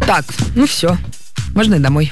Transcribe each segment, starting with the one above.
Так, ну все. Можно и домой.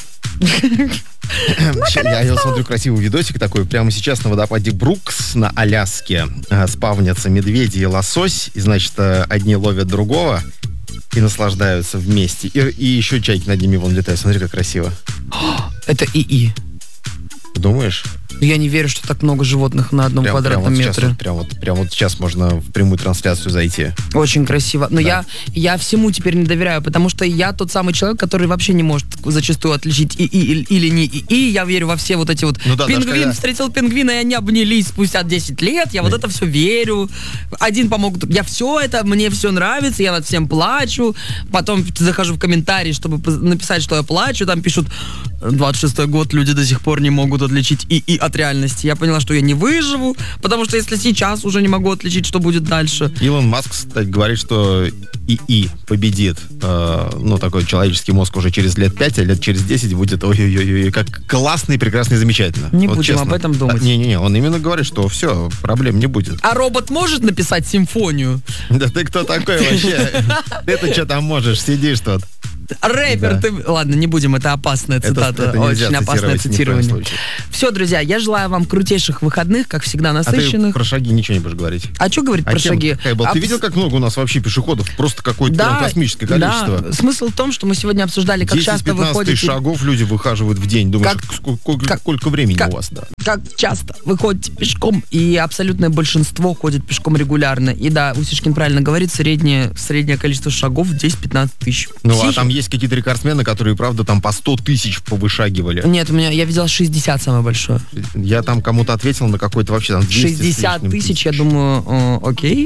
Я смотрю красивый видосик такой. Прямо сейчас на водопаде Брукс на Аляске спавнятся медведи и лосось. И, значит, одни ловят другого и наслаждаются вместе. И еще чайки над ними вон летают. Смотри, как красиво. Это ИИ. Думаешь? Я не верю, что так много животных на одном квадратном метре. Прям вот сейчас можно в прямую трансляцию зайти. Очень красиво. Но Да. я всему теперь не доверяю, потому что я тот самый человек, который вообще не может зачастую отличить ИИ или не ИИ. Я верю во все вот эти вот... Ну да, даже Пингвин когда- встретил пингвина, и они обнялись спустя 10 лет. Я вот это все верю. Один помог... Я все это, мне все нравится, я над всем плачу. Потом захожу в комментарии, чтобы написать, что я плачу. Там пишут, 26-й год, люди до сих пор не могут отличить ИИ от реальности. Я поняла, что я не выживу, потому что если сейчас уже не могу отличить, что будет дальше. Илон Маск, кстати, говорит, что ИИ победит, такой человеческий мозг уже через лет 5, а лет через 10 будет ой-ой-ой, как классно и прекрасно и замечательно. Не Вот будем честно. об этом думать. Не-не-не, он именно говорит, что все, проблем не будет. А робот может написать симфонию? Да ты кто такой вообще? Ты-то что там можешь, сидишь тут? Рэпер Да. ты... Ладно, не будем, это опасная цитата. это нельзя Очень опасное цитировать ни в коем цитирование. случае. Все, друзья, я желаю вам крутейших выходных, как всегда, А ты насыщенных. про шаги ничего не будешь говорить. А что говорить про тема шаги? какая была? Ты видел, как много у нас вообще пешеходов? Просто какое-то прям космическое количество. Да. Смысл в том, что мы сегодня обсуждали, как часто вы 10-15 ходите... тысяч шагов люди выхаживают в день. Думаешь, Как- сколько времени как- у вас, да? Как часто вы ходите пешком, и абсолютное большинство ходит пешком регулярно. И да, Усишкин правильно говорит, среднее количество шагов 10-15 тысяч. Ну, а Психи- там есть какие-то рекордсмены, которые, правда, там по 100 тысяч повышагивали. Нет, я видел 60 самое большое. Я там кому-то ответил на какой-то вообще там 200 с 60 лишним тысяч, я думаю, окей.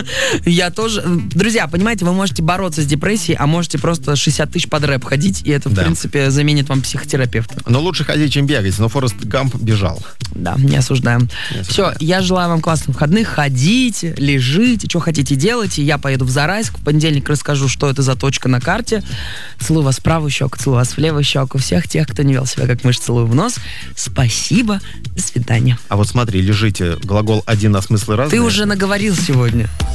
Я тоже... Друзья, понимаете, вы можете бороться с депрессией, а можете просто 60 тысяч под рэп ходить, и это, в Да. принципе, заменит вам психотерапевта. Но лучше ходить, чем бегать. Но Форест Гамп бежал. Да, не осуждаем. Не Все, осуждаем. я желаю вам классных выходных. Ходите, лежите, что хотите делайте. Я поеду в Зарайск. В понедельник расскажу, что это за точка на карте. Целую вас в правую щеку, целую вас в левую щеку. Всех тех, кто не вел себя как мышь, целую в нос. Спасибо. До свидания. А вот смотри, лежите. Глагол один, а смыслы разные. Ты уже наговорил сегодня.